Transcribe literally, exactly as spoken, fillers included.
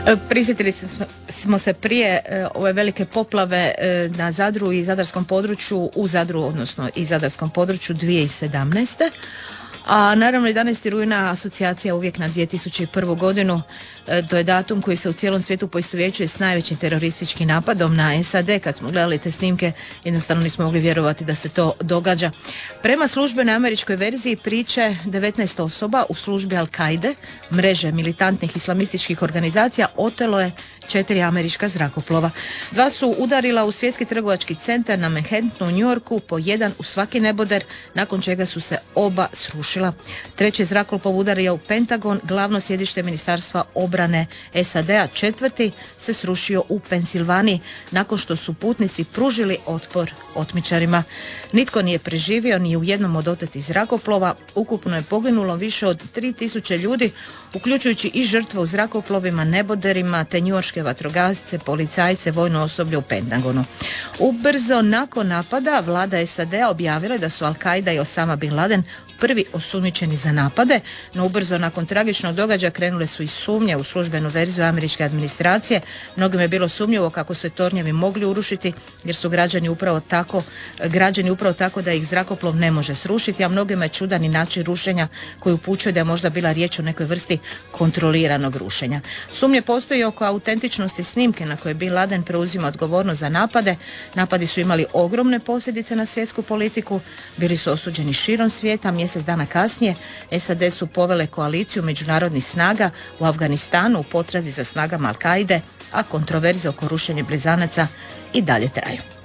Prisjetili smo se prije ove velike poplave na Zadru i zadarskom području, u Zadru, odnosno i zadarskom području dvije tisuće sedamnaeste. A naravno jedanaesti rujna asocijacija uvijek na dvije tisuće prvu godinu, to je datum koji se u cijelom svijetu poistovjećuje s najvećim terorističkim napadom na S A D. Kad smo gledali te snimke, jednostavno nismo mogli vjerovati da se to događa. Prema službenoj američkoj verziji priče, devetnaest osoba u službi Al-Kaide, mreže militantnih islamističkih organizacija, otelo je četiri američka zrakoplova. Dva su udarila u svjetski trgovački centar na Manhattanu u New Yorku, po jedan u svaki neboder, nakon čega su se oba srušila. Treći zrakoplov udario u Pentagon, glavno sjedište Ministarstva obrane S A D-a. Četvrti se srušio u Pensilvaniji, nakon što su putnici pružili otpor otmičarima. Nitko nije preživio ni u jednom od otetih zrakoplova. Ukupno je poginulo više od tri tisuće ljudi, uključujući i žrtve u zrakoplovima, neboderima, te njujorške vatrogasce, policajce, vojno osoblje u Pentagonu. Ubrzo nakon napada vlada S A D-a objavila da su Al-Qaida i Osama Bin Laden prvi osumnjičeni za napade, no ubrzo nakon tragičnog događaja krenule su i sumnje u službenu verziju američke administracije. Mnogim je bilo sumnjivo kako se tornjevi mogli urušiti, jer su građani upravo tako, građani upravo tako da ih zrakoplov ne može srušiti, a mnogima je čudan i način rušenja koji upućuje da je možda bila riječ o nekoj vrsti kontroliranog rušenja. Sumnje postoji oko autentičnosti snimke na kojoj Bin Laden preuzima odgovornost za napade. Napadi su imali ogromne posljedice na svjetsku politiku, bili su osuđeni širom svijeta. Mjesec dana kasnije S A D su povele koaliciju međunarodnih snaga u Afganistanu u potrazi za snagama Al-Kaide, a kontroverze oko rušenja blizanaca i dalje traju.